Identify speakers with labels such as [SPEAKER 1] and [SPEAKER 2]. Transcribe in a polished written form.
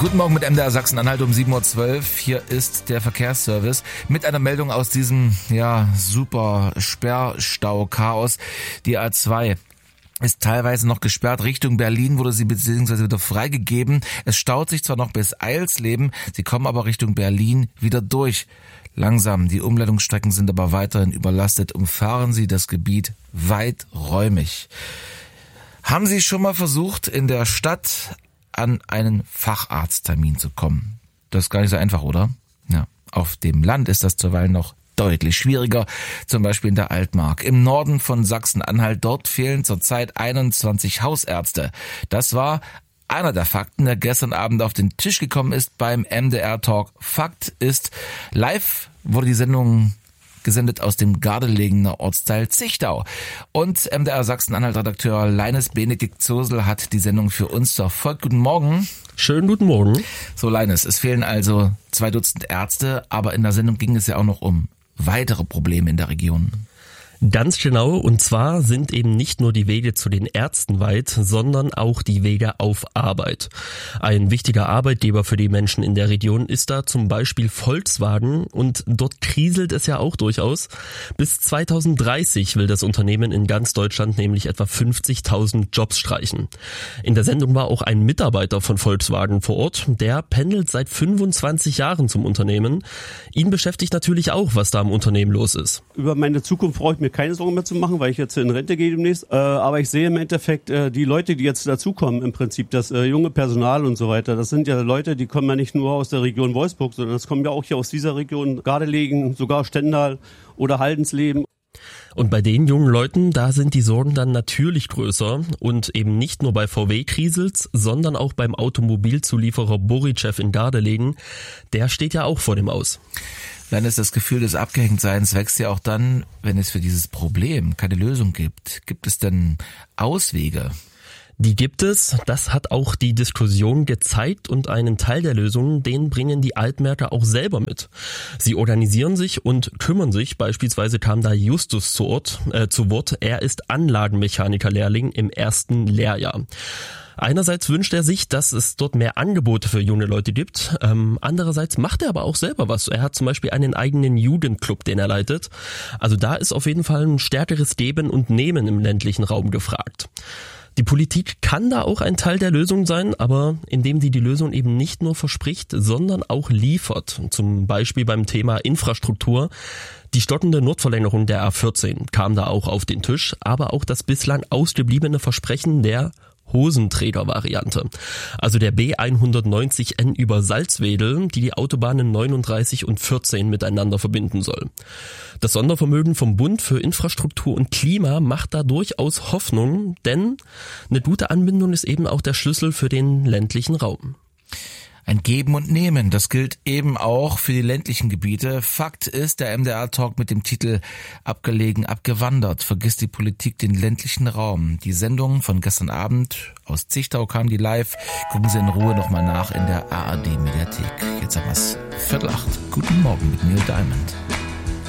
[SPEAKER 1] Guten Morgen mit MDR Sachsen-Anhalt um 7.12 Uhr. Hier ist der Verkehrsservice mit einer Meldung aus diesem super Sperrstau-Chaos. Die A2 ist teilweise noch gesperrt. Richtung Berlin wurde sie beziehungsweise wieder freigegeben. Es staut sich zwar noch bis Eilsleben, sie kommen aber Richtung Berlin wieder durch. Langsam, die Umleitungsstrecken sind aber weiterhin überlastet. Umfahren Sie das Gebiet weiträumig. Haben Sie schon mal versucht, in der Stadt an einen Facharzttermin zu kommen? Das ist gar nicht so einfach, oder? Ja, auf dem Land ist das zuweilen noch deutlich schwieriger, zum Beispiel in der Altmark. Im Norden von Sachsen-Anhalt, dort fehlen zurzeit 21 Hausärzte. Das war einer der Fakten, der gestern Abend auf den Tisch gekommen ist beim MDR-Talk. Fakt ist, live wurde die Sendung gesendet aus dem Gardelegener Ortsteil Zichtau. Und MDR Sachsen-Anhalt-Redakteur Leines Benedikt-Zosel hat die Sendung für uns verfolgt. Guten Morgen.
[SPEAKER 2] Schönen guten Morgen.
[SPEAKER 1] So, Leines, es fehlen also 2 Dutzend Ärzte, aber in der Sendung ging es ja auch noch um weitere Probleme in der Region.
[SPEAKER 2] Ganz genau, und zwar sind eben nicht nur die Wege zu den Ärzten weit, sondern auch die Wege auf Arbeit. Ein wichtiger Arbeitgeber für die Menschen in der Region ist da zum Beispiel Volkswagen, und dort kriselt es ja auch durchaus. Bis 2030 will das Unternehmen in ganz Deutschland nämlich etwa 50.000 Jobs streichen. In der Sendung war auch ein Mitarbeiter von Volkswagen vor Ort, der pendelt seit 25 Jahren zum Unternehmen. Ihn beschäftigt natürlich auch, was da im Unternehmen los ist.
[SPEAKER 3] Über meine Zukunft brauche ich mir keine Sorgen mehr zu machen, weil ich jetzt in Rente gehe demnächst. Aber ich sehe im Endeffekt die Leute, die jetzt dazukommen, im Prinzip das junge Personal und so weiter. Das sind ja Leute, die kommen ja nicht nur aus der Region Wolfsburg, sondern das kommen ja auch hier aus dieser Region, Gardelegen, sogar Stendal oder Haldensleben.
[SPEAKER 2] Und bei den jungen Leuten, da sind die Sorgen dann natürlich größer, und eben nicht nur bei VW kriselt's, sondern auch beim Automobilzulieferer Borichev in Gardelegen. Der steht ja auch vor dem Aus.
[SPEAKER 1] Dann ist das Gefühl des Abgehängtseins wächst ja auch dann, wenn es für dieses Problem keine Lösung gibt. Gibt es denn Auswege?
[SPEAKER 2] Die gibt es, das hat auch die Diskussion gezeigt, und einen Teil der Lösung, den bringen die Altmärkter auch selber mit. Sie organisieren sich und kümmern sich, beispielsweise kam da Justus zu Wort, er ist Anlagenmechaniker-Lehrling im 1. Lehrjahr. Einerseits wünscht er sich, dass es dort mehr Angebote für junge Leute gibt. Andererseits macht er aber auch selber was. Er hat zum Beispiel einen eigenen Jugendclub, den er leitet. Also da ist auf jeden Fall ein stärkeres Geben und Nehmen im ländlichen Raum gefragt. Die Politik kann da auch ein Teil der Lösung sein, aber indem die Lösung eben nicht nur verspricht, sondern auch liefert. Zum Beispiel beim Thema Infrastruktur. Die stockende Nordverlängerung der A14 kam da auch auf den Tisch, aber auch das bislang ausgebliebene Versprechen der Hosenträger-Variante. Also der B190N über Salzwedel, die Autobahnen 39 und 14 miteinander verbinden soll. Das Sondervermögen vom Bund für Infrastruktur und Klima macht da durchaus Hoffnung, denn eine gute Anbindung ist eben auch der Schlüssel für den ländlichen Raum.
[SPEAKER 1] Ein Geben und Nehmen, das gilt eben auch für die ländlichen Gebiete. Fakt ist, der MDR-Talk mit dem Titel Abgelegen, abgewandert. Vergisst die Politik den ländlichen Raum. Die Sendung von gestern Abend aus Zichtau kam die live. Gucken Sie in Ruhe nochmal nach in der ARD-Mediathek. Jetzt haben wir es 7:45. Guten Morgen mit Neil Diamond.